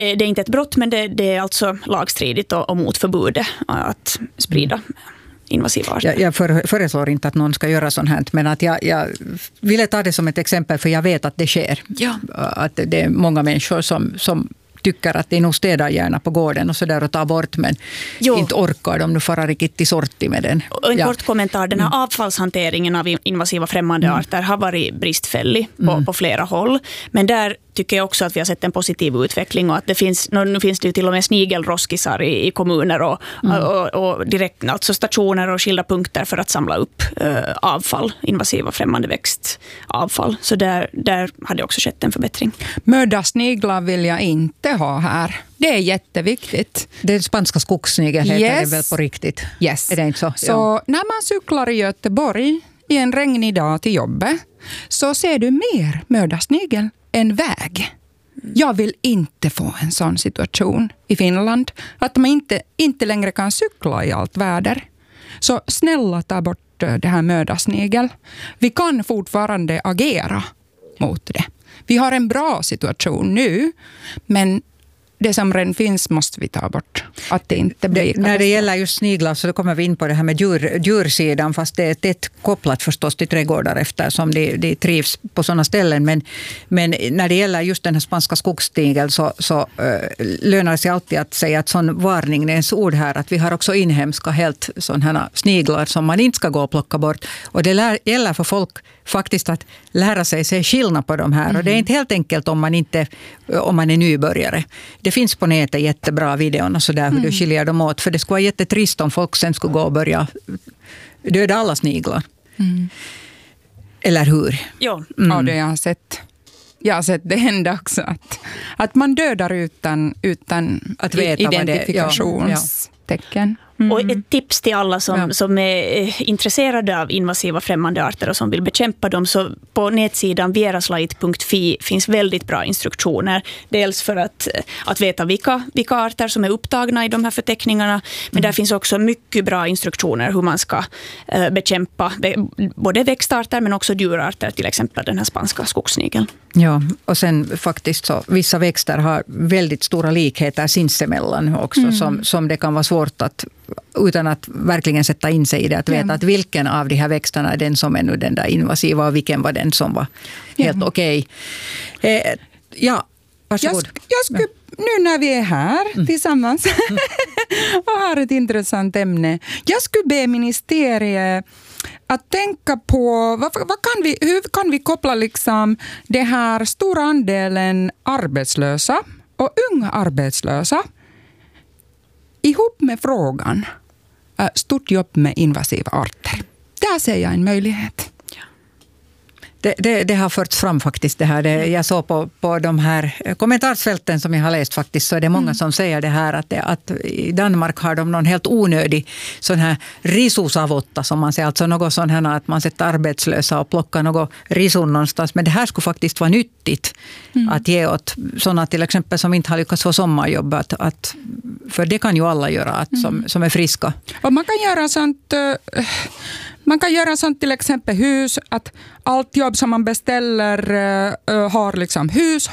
Det är inte ett brott, men det är alltså lagstridigt och mot förbudet att sprida invasiva arter. Jag föreslår inte att någon ska göra sånt här, men att jag ville ta det som ett exempel, för jag vet att det sker. Ja. Att det är många människor som tycker att det är nog städar gärna på gården och så där och tar bort, men inte orkar de nu fara riktigt till sorti med den. Och en kort kommentar, den här avfallshanteringen av invasiva främmande arter har varit bristfällig på flera håll, men där tycker jag också att vi har sett en positiv utveckling och att nu finns det ju till och med snigelroskisar i kommuner och direkt, alltså stationer och skilda punkter för att samla upp avfall, invasiva främmande växtavfall. Så där hade också skett en förbättring. Mördarsniglar vill jag inte ha här. Det är jätteviktigt. Det är spanska skogssnigel heter det väl på riktigt? Yes. Är det inte så? Så när man cyklar i Göteborg i en regnig dag till jobbet så ser du mer mördarsnigel än väg. Jag vill inte få en sån situation i Finland. Att man inte längre kan cykla i allt väder. Så snälla ta bort det här mördarsnigel. Vi kan fortfarande agera mot det. Vi har en bra situation nu, men det som redan finns måste vi ta bort. Att det inte blir när det gäller just sniglar så kommer vi in på det här med djursidan, fast det är tätt kopplat förstås till trädgårdar eftersom de trivs på sådana ställen. Men när det gäller just den här spanska skogssnigel så lönar det sig alltid att säga att sån varning är ens ord här, att vi har också inhemska helt sådana här sniglar som man inte ska gå och plocka bort. Och det gäller för folk faktiskt att lära sig se skillnad på de här. Och det är inte helt enkelt om man är nybörjare. Det finns på nätet jättebra videon och sådär hur du skiljer dem åt. För det skulle vara jättetrist om folk sen skulle gå och börja döda alla sniglar. Eller hur? Ja, det jag har sett. Jag har sett det hända också. Att man dödar utan att veta identifikationstecken. Och ett tips till alla som är intresserade av invasiva främmande arter och som vill bekämpa dem, så på nätsidan veraslait.fi finns väldigt bra instruktioner. Dels för att veta vilka arter som är upptagna i de här förteckningarna, men där finns också mycket bra instruktioner hur man ska bekämpa både växtarter men också djurarter, till exempel den här spanska skogssnigeln. Ja, och sen faktiskt så vissa växter har väldigt stora likheter sinsemellan också som det kan vara svårt att utan att verkligen sätta in sig i det, att veta att vilken av de här växterna är den som är nu den där invasiva och vilken var den som var helt okej. Ja, varsågod. Jag skulle, nu när vi är här tillsammans och har ett intressant ämne, jag skulle be ministeriet att tänka på hur kan vi koppla liksom det här stora andelen arbetslösa och unga arbetslösa ihop med frågan stort jobb med invasiva arter. Där ser jag en möjlighet. Det har förts fram faktiskt det här. Jag såg på de här kommentarsfälten som jag har läst faktiskt, så är det många som säger det här att i Danmark har de någon helt onödig sån här risusavotta som man säger, alltså något sån här att man sätter arbetslösa och plockar något risun någonstans. Men det här skulle faktiskt vara nyttigt att ge åt sådana till exempel som inte har lyckats få sommarjobb, för det kan ju alla göra som är friska. Och man kan göra sånt. Man kan göra sånt till exempel hus, att allt jobb som man beställer har liksom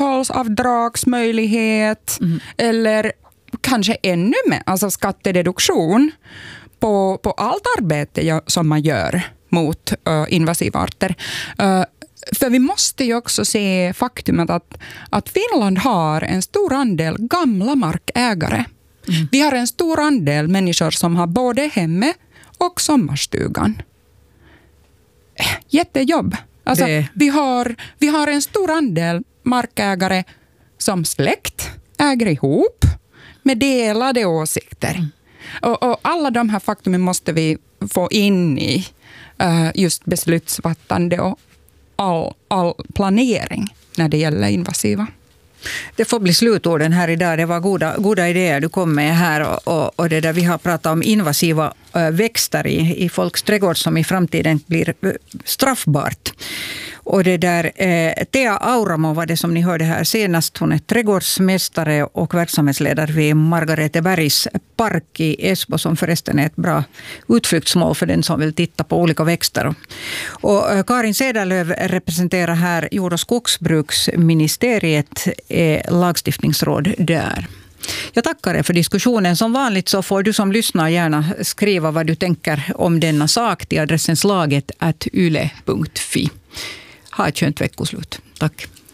hushållsavdragsmöjlighet eller kanske ännu mer, alltså skattereduktion på allt arbete som man gör mot invasiva arter. För vi måste ju också se faktumet att Finland har en stor andel gamla markägare. Vi har en stor andel människor som har både hemme och sommarstugan. Jättejobb. Alltså, vi har en stor andel markägare som släkt äger ihop med delade åsikter. Och alla de här faktumen måste vi få in i just beslutsfattande och all planering när det gäller invasiva. Det får bli slutorden här idag. Det var goda idéer du kom med här. Och det där vi har pratat om invasiva växter i folks trädgård som i framtiden blir straffbart. Och det där, Thea Auramo var det som ni hörde här senast. Hon är trädgårdsmästare och verksamhetsledare vid Margaretebergs park i Esbo, som förresten är ett bra utflyktsmål för den som vill titta på olika växter. Och Karin Cederlöv representerar här Jord- och skogsbruksministeriet, lagstiftningsråd där. Jag tackar er för diskussionen. Som vanligt så får du som lyssnar gärna skriva vad du tänker om denna sak till adressen slaget@yle.fi. Ha ett skönt veckoslut. Tack.